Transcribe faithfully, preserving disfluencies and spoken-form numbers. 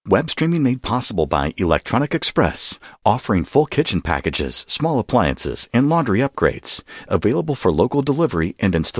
Web streaming made possible by Electronic Express, offering full kitchen packages, small appliances, and laundry upgrades. Available for local delivery and installation.